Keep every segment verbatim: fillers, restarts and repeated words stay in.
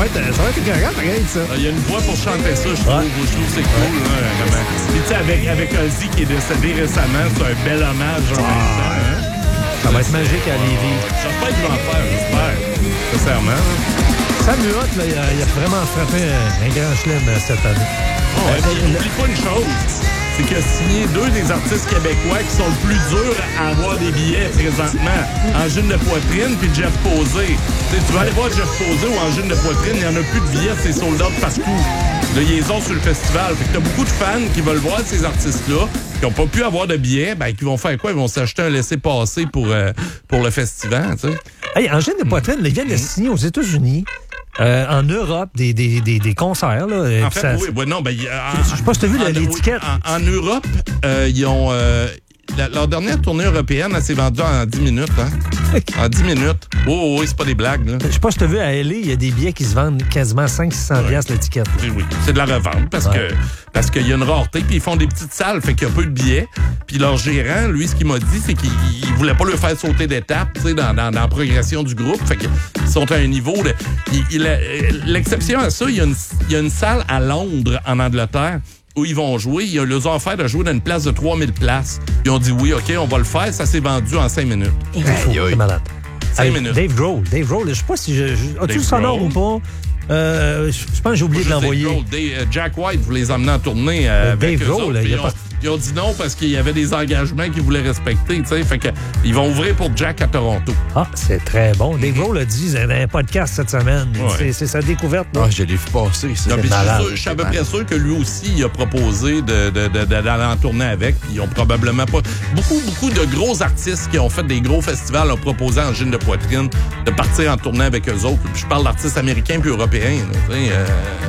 va être, ça va être écœurant, pareil, ça. Il y a une voix pour chanter ça, je trouve. Ouais. Je trouve que c'est cool, là, vraiment. Puis, tu sais, avec, avec Ozzy qui est décédé récemment, c'est un bel hommage en même temps, hein? Ça va être magique à Lévis. J'espère qu'ils vont en faire, j'espère. Sincèrement. Sam Huot, là, il a, il a vraiment frappé un, un grand chelem cette année. Oh, ouais, euh, n'oublie pas une chose. C'est qu'il a signé deux des artistes québécois qui sont le plus durs à avoir des billets présentement. Angine de poitrine puis Jeff Posé. T'sais, tu vas aller voir Jeff Posé ou Angine de poitrine, il n'y en a plus de billets, c'est sold out partout. Là, ils les ont sur le festival. Fait que t'as beaucoup de fans qui veulent voir ces artistes-là, qui n'ont pas pu avoir de billets, ben, qui vont faire quoi? Ils vont s'acheter un laissez-passer pour, euh, pour le festival, tu sais. Hey, Angine de poitrine, là, ils viennent de signer aux États-Unis. Euh, en Europe, des, des, des, des concerts. Là, en fait, ça, oui, oui, non, ben... Je sais pas si t'as vu en, l'étiquette. En, en Europe, euh, ils ont... Euh, la, leur dernière tournée européenne, elle s'est vendue en dix minutes, hein? En dix minutes. Oh, oh, oui, c'est pas des blagues, là. Je sais pas si t'as vu, à L A, il y a des billets qui se vendent quasiment cinq cents à six cents piastres ouais. l'étiquette. Oui, oui. C'est de la revente, parce ouais. que parce qu'il y a une rareté, puis ils font des petites salles, fait qu'il y a peu de billets. Puis leur gérant, lui, ce qu'il m'a dit, c'est qu'il voulait pas leur faire sauter d'étape, tu sais, dans, dans, dans la progression du groupe. Fait qu'ils sont à un niveau de... Il, il a, l'exception à ça, il y, a une, il y a une salle à Londres, en Angleterre, où ils vont jouer. Ils leur ont offert de jouer dans une place de trois mille places. Ils ont dit oui, OK, on va le faire. Ça s'est vendu en cinq minutes. Hey, c'est malade. cinq hey, minutes. Dave Grohl. Dave Grohl, je sais pas si je... je as-tu le sonore ou pas? Euh, je pense que j'ai oublié de l'envoyer. Grohl, Dave, euh, Jack White voulait les emmener en tournée euh, avec Dave Grohl, ils, pas... ils ont dit non parce qu'il y avait des engagements qu'ils voulaient respecter. Tu sais, fait que ils vont ouvrir pour Jack à Toronto. Ah, c'est très bon. Dave Grohl a dit dans un podcast cette semaine. Ouais. C'est, c'est sa découverte. Ah, je l'ai vu passer. C'est non, malade. Je suis à peu près sûr que lui aussi, il a proposé de, de, de, de, d'aller en tournée avec. Puis ils ont probablement pas... Beaucoup, beaucoup de gros artistes qui ont fait des gros festivals ont proposé à Angine de poitrine de partir en tournée avec eux autres. Puis je parle d'artistes américains puis européens. Là, euh,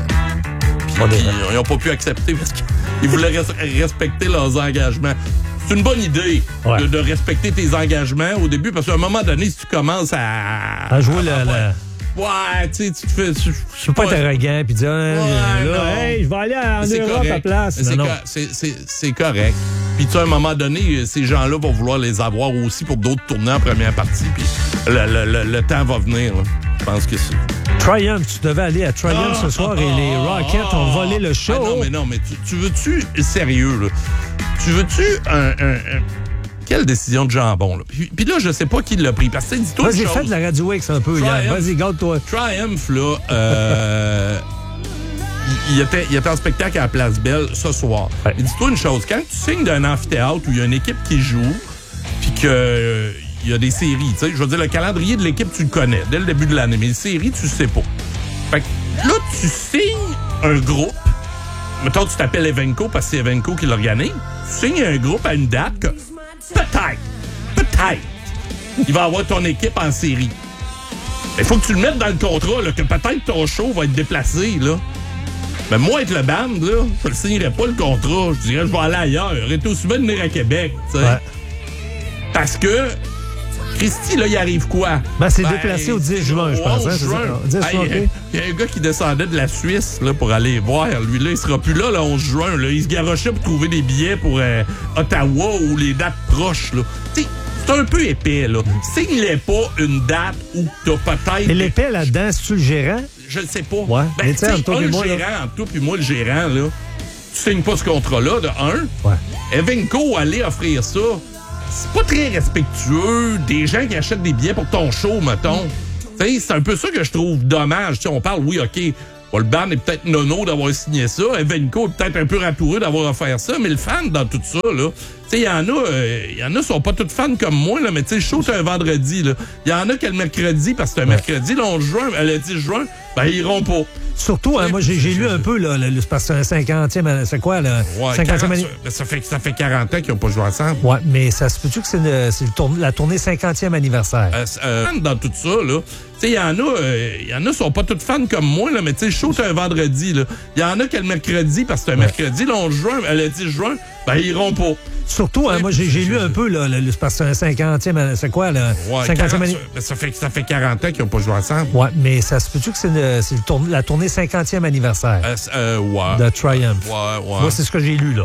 puis, puis, ils n'ont pas pu accepter parce qu'ils voulaient res- respecter leurs engagements. C'est une bonne idée ouais. de, de respecter tes engagements au début parce qu'à un moment donné, si tu commences à... À jouer le... le... Ouais, tu sais, tu te fais... Tu peux pas être arrogant puis dire, ouais, là, hey, je vais aller en c'est Europe correct. à place. C'est, non, co- non. c'est, c'est, c'est correct. Puis, tu sais, à un moment donné, ces gens-là vont vouloir les avoir aussi pour d'autres tournées en première partie. Puis, le, le, le, le temps va venir. Là. Je pense que c'est... Triumph, tu devais aller à Triumph ah, ce soir ah, et les Rockets ah, ont volé le show. Ah non, mais non, mais tu, tu veux-tu... Sérieux, là. Tu veux-tu un... un, un... Quelle décision de jambon, là. Puis, puis là, je sais pas qui l'a pris. Parce que dis-toi Vas-y, fais de la Radio X un peu. Triumph, vas-y, garde-toi. Triumph, là, euh, il, il, était, il était en spectacle à la Place Belle ce soir. Ouais. Et dis-toi une chose, quand tu signes d'un amphithéâtre où il y a une équipe qui joue, puis que... Euh, il y a des séries, tu sais. Je veux dire, le calendrier de l'équipe, tu le connais dès le début de l'année. Mais les séries, tu sais pas. Fait que là, tu signes un groupe. Mettons, tu t'appelles Evenco parce que c'est Evenco qui l'organise. Tu signes un groupe à une date que peut-être, peut-être, il va avoir ton équipe en série. Il faut que tu le mettes dans le contrat, là, que peut-être ton show va être déplacé, là. Mais moi, être le band, là, je ne signerais pas le contrat. Je dirais, je vais aller ailleurs. J'aurais aussi bien de venir à Québec, tu sais. Ouais. Parce que Christy, là, il arrive quoi? Ben, c'est ben, déplacé au dix juin, je pense. Hein, juin. Il hey, okay. y, y a un gars qui descendait de la Suisse là, pour aller voir. Lui, là, il sera plus là le onze juin. Là. Il se garochait pour trouver des billets pour euh, Ottawa ou les dates proches. Là. T'sais, c'est un peu épais, là. Signe-les pas une date où t'as peut-être... Mais l'épais là-dedans, c'est-tu le gérant? Je ne sais pas. Ouais. Ben, tu sais, un moi, le là. gérant, entre toi puis moi, le gérant, là, tu signes pas ce contrat-là, de un. Ouais. Evenco, aller offrir ça... C'est pas très respectueux des gens qui achètent des billets pour ton show, mettons. T'sais, c'est un peu ça que je trouve dommage. T'sais, on parle, oui, OK, bon, le band est peut-être nono d'avoir signé ça. Evenco est peut-être un peu ratoureux d'avoir offert ça. Mais le fan dans tout ça, là, il y en a, euh, y en a sont pas tous fans comme moi, là, mais tu sais, le show, c'est un vendredi. Il y en a qui le mercredi, parce que c'est un ouais. mercredi, le onze juin, le dix juin, ben, ils iront pas. Surtout, hein, moi, j'ai, j'ai lu un peu, là, le, parce que c'est un cinquantième, c'est quoi, là? Ouais, cinquantième année. Ça fait, ça fait quarante ans qu'ils n'ont pas joué ensemble. Ouais, mais ça se peut-tu que c'est, une, c'est le tourne, la tournée cinquantième anniversaire? Euh, euh, dans tout ça, là, tu sais, il y en a, euh, il y en a sont pas tous fans comme moi, là, mais tu sais, le show, c'est un vendredi, là. Il y en a qui le mercredi, parce que c'est un ouais. mercredi, le onze juin, le dix juin, ben, ils iront pas. Surtout, hein, moi, j'ai, j'ai lu un peu, là, le, parce que c'est un cinquantième, c'est quoi, là? Ouais, cinquantième année... ça, fait, ça fait quarante ans qu'ils n'ont pas joué ensemble. Ouais, mais ça se peut-tu que c'est, une, c'est le tourne, la tournée cinquantième anniversaire? Euh, euh, ouais. De Triumph. Ouais, ouais. Moi, c'est ce que j'ai lu, là.